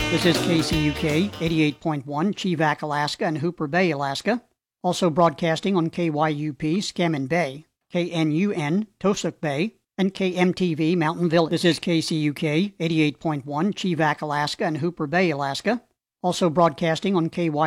This is KCUK 88.1 Cheevac, Alaska and Hooper Bay, Alaska. Also broadcasting on KYUP Scammon Bay, KNUN Tosuk Bay, and KMTV Mountain Village. This is KCUK 88.1 Cheevac, Alaska and Hooper Bay, Alaska. Also broadcasting on KY